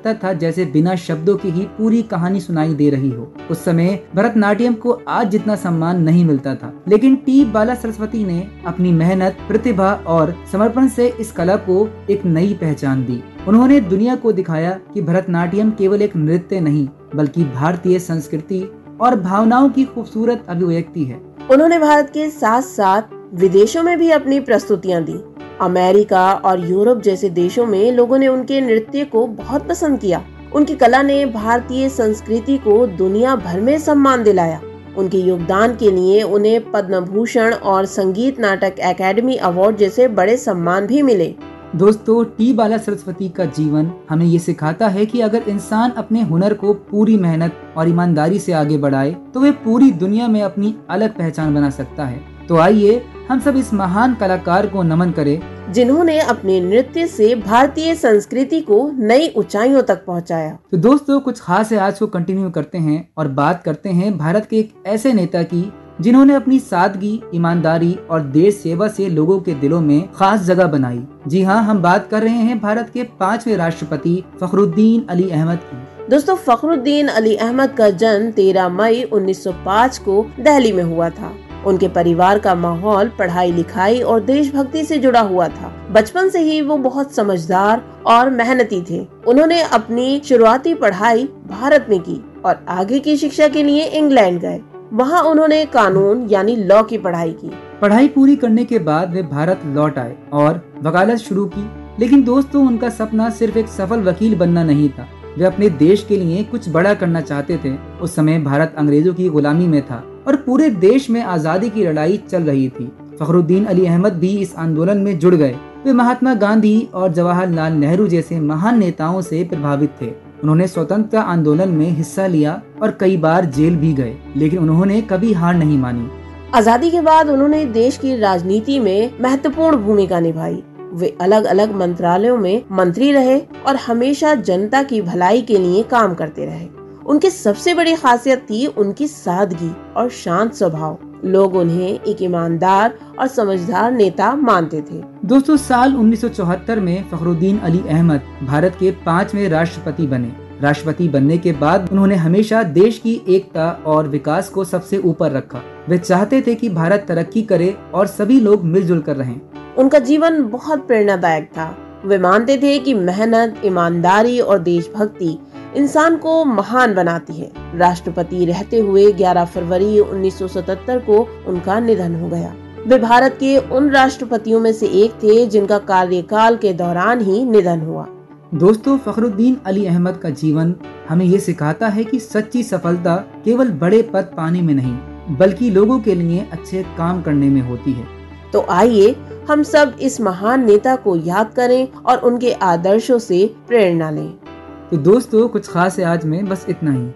लगता था जैसे बिना शब्दों की ही पूरी कहानी सुनाई दे रही हो। उस समय भरतनाट्यम को आज जितना सम्मान नहीं मिलता था, लेकिन टी बाला सरस्वती ने अपनी मेहनत, प्रतिभा और समर्पण से इस कला को एक नई पहचान दी। उन्होंने दुनिया को दिखाया कि भरतनाट्यम केवल एक नृत्य नहीं, बल्कि भारतीय संस्कृति और भावनाओं की खूबसूरत अभिव्यक्ति है। उन्होंने भारत के साथ साथ विदेशों में भी अपनी प्रस्तुतियां दी। अमेरिका और यूरोप जैसे देशों में लोगों ने उनके नृत्य को बहुत पसंद किया। उनकी कला ने भारतीय संस्कृति को दुनिया भर में सम्मान दिलाया। उनके योगदान के लिए उन्हें पद्म भूषण और संगीत नाटक अकादमी अवार्ड जैसे बड़े सम्मान भी मिले। दोस्तों, टी बाला सरस्वती का जीवन हमें ये सिखाता है कि अगर इंसान अपने हुनर को पूरी मेहनत और ईमानदारी से आगे बढ़ाए तो वह पूरी दुनिया में अपनी अलग पहचान बना सकता है। तो आइए हम सब इस महान कलाकार को नमन करें, जिन्होंने अपने नृत्य से भारतीय संस्कृति को नई ऊंचाइयों तक पहुंचाया। तो दोस्तों, कुछ खास है आज को कंटिन्यू करते हैं और बात करते हैं भारत के एक ऐसे नेता की जिन्होंने अपनी सादगी, ईमानदारी और देश सेवा से लोगों के दिलों में खास जगह बनाई। जी हाँ, हम बात कर रहे हैं भारत के 5वें राष्ट्रपति फखरुद्दीन अली अहमद की। दोस्तों, फखरुद्दीन अली अहमद का जन्म 13 मई 1905 को दिल्ली में हुआ था। उनके परिवार का माहौल पढ़ाई लिखाई और देशभक्ति से जुड़ा हुआ था। बचपन से ही वो बहुत समझदार और मेहनती थे। उन्होंने अपनी शुरुआती पढ़ाई भारत में की और आगे की शिक्षा के लिए इंग्लैंड गए। वहाँ उन्होंने कानून यानी लॉ की पढ़ाई की। पढ़ाई पूरी करने के बाद वे भारत लौट आए और वकालत शुरू की। लेकिन दोस्तों, उनका सपना सिर्फ एक सफल वकील बनना नहीं था। वे अपने देश के लिए कुछ बड़ा करना चाहते थे। उस समय भारत अंग्रेजों की गुलामी में था और पूरे देश में आजादी की लड़ाई चल रही थी। फखरुद्दीन अली अहमद भी इस आंदोलन में जुड़ गए। वे महात्मा गांधी और जवाहरलाल नेहरू जैसे महान नेताओं से प्रभावित थे। उन्होंने स्वतंत्रता आंदोलन में हिस्सा लिया और कई बार जेल भी गए, लेकिन उन्होंने कभी हार नहीं मानी। आजादी के बाद उन्होंने देश की राजनीति में महत्वपूर्ण भूमिका निभाई। वे अलग अलग मंत्रालयों में मंत्री रहे और हमेशा जनता की भलाई के लिए काम करते रहे। उनकी सबसे बड़ी खासियत थी उनकी सादगी और शांत स्वभाव। लोग उन्हें एक ईमानदार और समझदार नेता मानते थे। दोस्तों, साल 1974 में फखरुद्दीन अली अहमद भारत के 5वें राष्ट्रपति बने। राष्ट्रपति बनने के बाद उन्होंने हमेशा देश की एकता और विकास को सबसे ऊपर रखा। वे चाहते थे कि भारत तरक्की करे और सभी लोग मिलजुल कर रहें। उनका जीवन बहुत प्रेरणादायक था। वे मानते थे कि मेहनत, ईमानदारी और देशभक्ति इंसान को महान बनाती है। राष्ट्रपति रहते हुए 11 फरवरी 1977 को उनका निधन हो गया। वे भारत के उन राष्ट्रपतियों में से एक थे जिनका कार्यकाल के दौरान ही निधन हुआ। दोस्तों, फखरुद्दीन अली अहमद का जीवन हमें ये सिखाता है कि सच्ची सफलता केवल बड़े पद पाने में नहीं, बल्कि लोगों के लिए अच्छे काम करने में होती है। तो आइए हम सब इस महान नेता को याद करें और उनके आदर्शों से प्रेरणा लें। तो दोस्तों, कुछ खास है आज में बस इतना ही।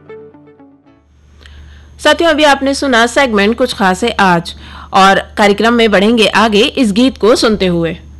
साथियों, अभी आपने सुना सेगमेंट कुछ खास है आज, और कार्यक्रम में बढ़ेंगे आगे इस गीत को सुनते हुए।